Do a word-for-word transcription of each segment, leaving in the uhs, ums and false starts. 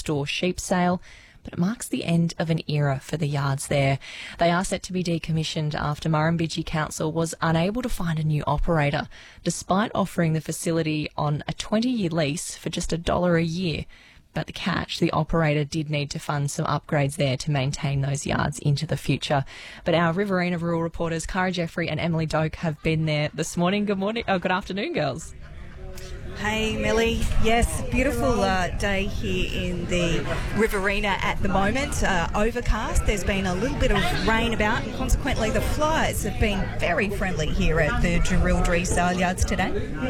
store sheep sale, but it marks the end of an era for the yards there. They are set to be decommissioned after Murrumbidgee Council was unable to find a new operator, despite offering the facility on a twenty-year lease for just a dollar a year. But the catch, the operator did need to fund some upgrades there to maintain those yards into the future. But our Riverina Rural reporters, Cara Jeffrey and Emily Doak, have been there this morning. Good morning. Oh, good afternoon, girls. Hey Millie, yes, beautiful uh, day here in the Riverina at the moment. Uh, overcast, there's been a little bit of rain about, and consequently the flies have been very friendly here at the Jerilderie sale yards today.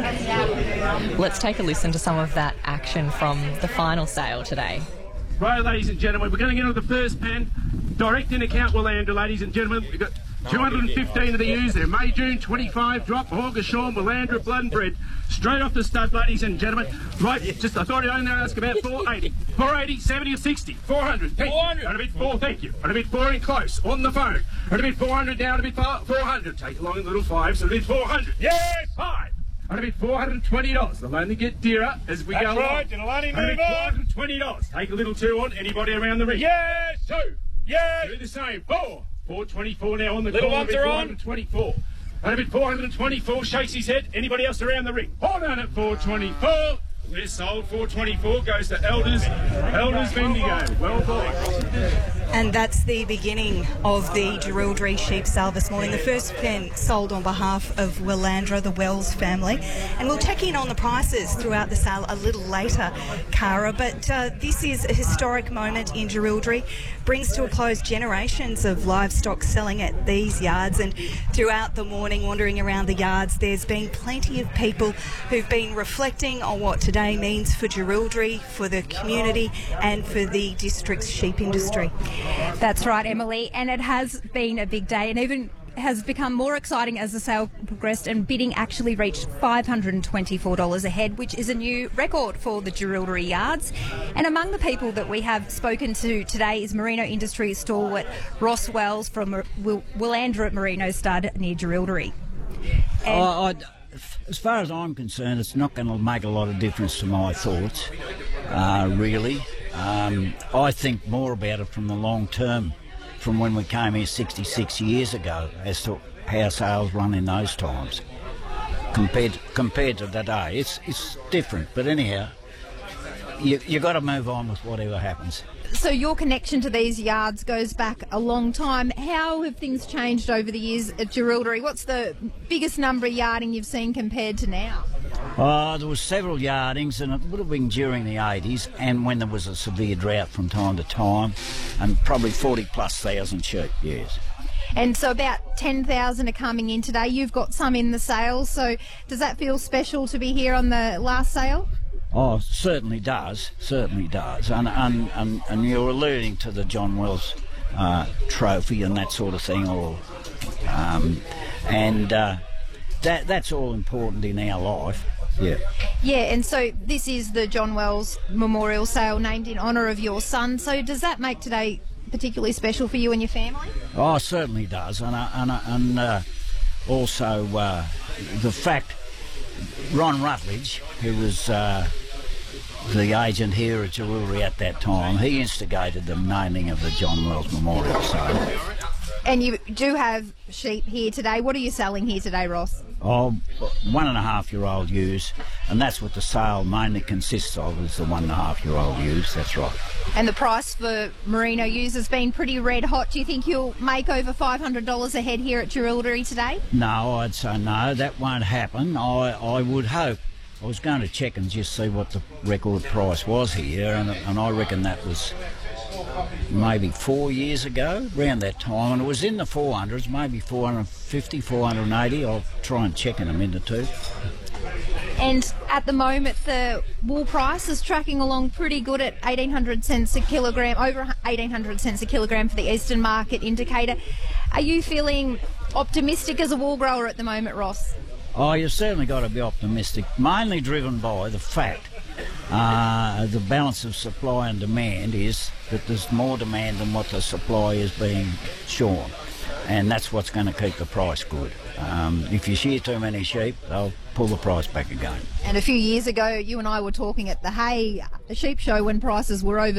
Let's take a listen to some of that action from the final sale today. Right, ladies and gentlemen, we're going to get on the first pen. Direct in account Willandra, ladies and gentlemen. We've got two hundred fifteen of the ewes there. May, June, twenty-five, drop, Hawkershaw, Willandra, Blood and Bread. Straight off the stud, ladies and gentlemen. Right, just, I thought I'd only ask about four eighty. four eighty, seventy or sixty. four hundred. four hundred. And a bit four, thank you. And a bit four in close, on the phone. And a bit four hundred down, a bit four hundred. Take along a little five, so a bit four hundred. Yes, five. And a bit four hundred twenty dollars. They'll only get dearer as we That's go right, along. it'll only move and a bit on. four hundred twenty dollars. Take a little two on. Anybody around the ring? Yes, Two. yes. Do the same. Four. four twenty-four now on the Little corner. ones are on. four twenty-four. And a bit four hundred twenty-four. Shakes his head. Anybody else around the ring? Hold on at four twenty-four. We're sold. four twenty-four goes to Elders. Elders Bendigo. Well bought. And that's the beginning of the Jerilderie sheep sale this morning. The first pen sold on behalf of Willandra, the Wells family. And we'll check in on the prices throughout the sale a little later, Cara. But uh, this is a historic moment in Jerilderie. Brings to a close generations of livestock selling at these yards. And throughout the morning, wandering around the yards, there's been plenty of people who've been reflecting on what today means for Jerilderie, for the community and for the district's sheep industry. That's right, Emily, and it has been a big day and even has become more exciting as the sale progressed, and bidding actually reached five hundred twenty-four dollars a head, which is a new record for the Jerilderie yards. And among the people that we have spoken to today is Merino Industries stalwart Ross Wells from Will- Willandra at Merino Stud near Jerilderie. And oh, I, as far as I'm concerned, it's not going to make a lot of difference to my thoughts, uh, really. Um, I think more about it from the long term, from when we came here sixty-six years ago, as to how sales run in those times compared compared to today. It's it's different, but anyhow, you you got to move on with whatever happens. So your connection to these yards goes back a long time. How have things changed over the years at Jerilderie? What's the biggest number of yarding you've seen compared to now? Uh, there was several yardings, and it would have been during the eighties, and when there was a severe drought from time to time, and probably forty plus thousand sheep, yes. And so about ten thousand are coming in today. You've got some in the sale, so does that feel special to be here on the last sale? Oh, certainly does, certainly does. And and, and, and you're alluding to the John Wells uh, trophy and that sort of thing, or um, and uh, that that's all important in our life. Yeah. Yeah, and so this is the John Wells Memorial Sale named in honour of your son. So does that make today particularly special for you and your family? Oh, it certainly does. And, uh, and, uh, and uh, also uh, the fact Ron Rutledge, who was uh, the agent here at Jerilderie at that time, he instigated the naming of the John Wells Memorial Sale. And you do have sheep here today. What are you selling here today, Ross? Oh, one and a half year old ewes, and that's what the sale mainly consists of, is the one and a half year old ewes, that's right. And the price for merino ewes has been pretty red hot. Do you think you'll make over five hundred dollars a head here at Jerilderie today? No, I'd say no, that won't happen. I, I would hope. I was going to check and just see what the record price was here, and, and I reckon that was maybe four years ago, around that time, and it was in the four hundreds, maybe four hundred fifty, four hundred eighty. I'll try and check in a minute or two. And at the moment, the wool price is tracking along pretty good at eighteen hundred cents a kilogram, over eighteen hundred cents a kilogram for the Eastern Market Indicator. Are you feeling optimistic as a wool grower at the moment, Ross? Oh, you've certainly got to be optimistic, mainly driven by the fact uh, the balance of supply and demand is that there's more demand than what the supply is being shorn, and that's what's going to keep the price good. Um, if you shear too many sheep, they'll pull the price back again. And a few years ago, you and I were talking at the Hay Sheep Show when prices were over